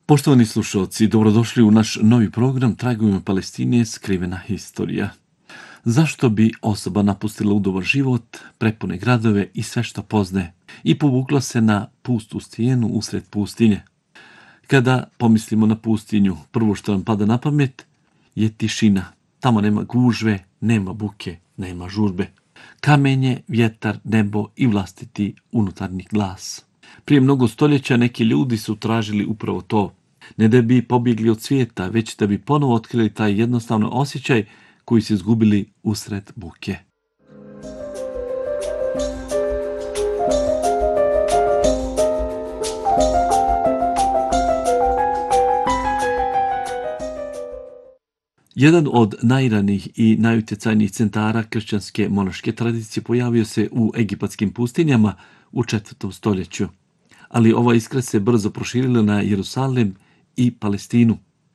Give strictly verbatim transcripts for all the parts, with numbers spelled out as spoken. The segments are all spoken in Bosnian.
Poštovani slušalci, dobrodošli u naš novi program Tragovima Palestine skrivena historija. Zašto bi osoba napustila udobar život, prepune gradove i sve što poznaje i povukla se na pustu stijenu usred pustinje? Kada pomislimo na pustinju, prvo što nam pada na pamet je tišina. Tamo nema gužve, nema buke, nema žurbe. Kamenje, vjetar, nebo i vlastiti unutarnji glas. Prije mnogo stoljeća neki ljudi su tražili upravo to. Ne da bi pobjegli od svijeta, već da bi ponovo otkrili taj jednostavno osjećaj koji su izgubili usred buke. Jedan od najranijih i najutjecajnijih centara kršćanske monaške tradicije pojavio se u egipatskim pustinjama u četvrtom stoljeću. Ali ova iskra se brzo proširila na Jerusalim i Palestinu.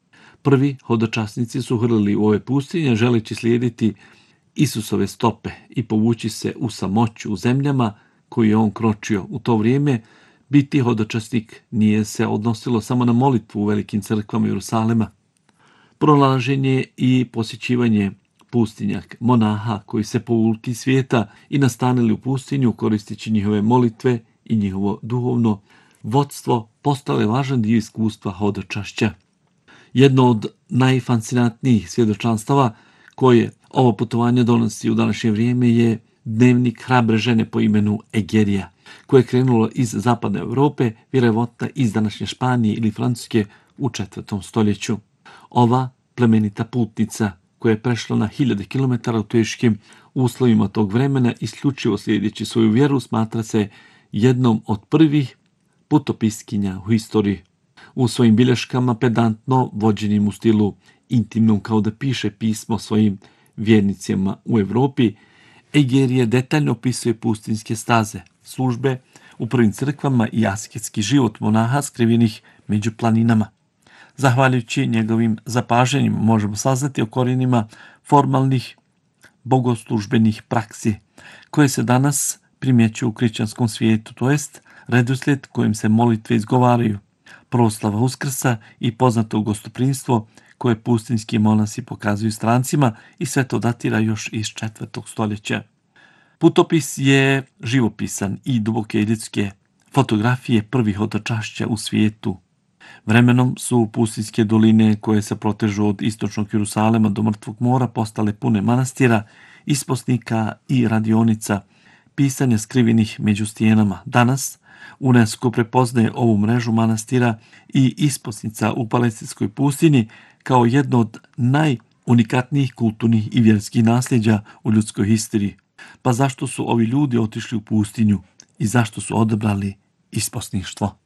Prvi hodočasnici su hrlili u ove pustinje želeći slijediti Isusove stope i povući se u samoću u zemljama koju je on kročio. U to vrijeme biti hodočasnik nije se odnosilo samo na molitvu u velikim crkvama Jerusalema. Pronalaženje i posjećivanje pustinjak monaha koji se povukli svijeta i nastanili u pustinju koristeći njihove molitve i njihovo duhovno vodstvo postalo je važan dio iskustva hodočašća. Jedno od najfascinantnijih svjedočanstava koje ovo putovanje donosi u današnje vrijeme je dnevnik hrabre žene po imenu Egerija, koja je krenula iz zapadne Europe, vjerovatno iz današnje Španije ili Francuske u četvrtom stoljeću. Ova plemenita putnica koja je prešla na hiljade kilometara u teškim uslovima tog vremena isključivo slijedeći svoju vjeru smatra se jednom od prvih putopiskinja u historiji. U svojim bilješkama pedantno vođenim u stilu intimnom kao da piše pismo svojim vjernicima u Europi, Egerija detaljno opisuje pustinske staze, službe u prvim crkvama i asketski život monaha skrivenih među planinama. Zahvaljujući njegovim zapažanjima možemo saznati o korijenima formalnih bogoslužbenih praksi koje se danas primjećuju u kršćanskom svijetu, to jest redoslijed kojim se molitve izgovaraju, proslava Uskrsa i poznato gostoprimstvo koje pustinski monasi pokazuju strancima i sve to datira još iz četvrtog stoljeća. Putopis je živopisan i duboke ljudske fotografije prvih hodočašća u svijetu. Vremenom su pustinske doline koje se protežu od istočnog Jerusalema do Mrtvog mora postale pune manastira, isposnika i radionica, pisanja skrivenih među stijenama. Danas UNESCO prepoznaje ovu mrežu manastira i isposnica u palestinskoj pustinji kao jedno od najunikatnijih kulturnih i vjerskih nasljeđa u ljudskoj historiji. Pa zašto su ovi ljudi otišli u pustinju i zašto su odabrali isposništvo?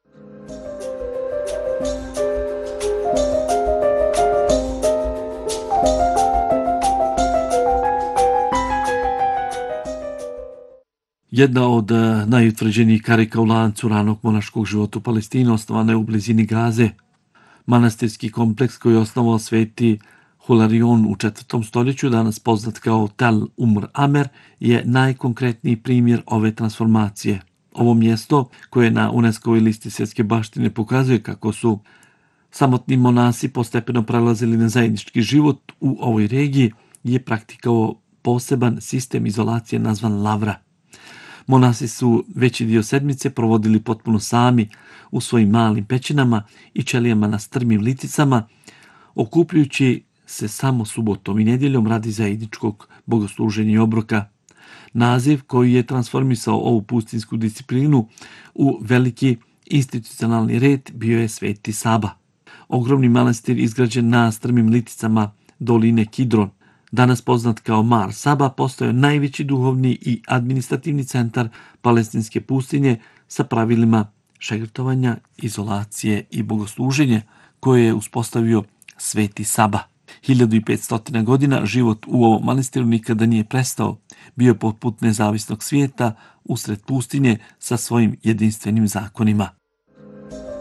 Jedna od najutvrđenijih karika u lancu ranog monaškog života u Palestini osnovana je u blizini Gaze. Manastirski kompleks koji je osnovao sveti Hularion u četvrtom stoljeću, danas poznat kao Tel Umr Amer, je najkonkretniji primjer ove transformacije. Ovo mjesto koje na UNESCO-ovoj listi svjetske baštine pokazuje kako su samotni monasi postepeno prelazili na zajednički život u ovoj regiji je praktikovao poseban sistem izolacije nazvan lavra. Monasi su veći dio sedmice provodili potpuno sami u svojim malim pećinama i ćelijama na strmim liticama, okupljujući se samo subotom i nedjeljom radi zajedničkog bogosluženja i obroka. Naziv koji je transformisao ovu pustinsku disciplinu u veliki institucionalni red bio je Sveti Saba. Ogromni manastir izgrađen na strmim liticama doline Kidron, danas poznat kao Mar Saba, postao je najveći duhovni i administrativni centar palestinske pustinje sa pravilima šegrtovanja, izolacije i bogosluženja koje je uspostavio Sveti Saba. hiljadu petsto godina život u ovom manastiru nikada nije prestao. Bio je poput nezavisnog svijeta usred pustinje sa svojim jedinstvenim zakonima.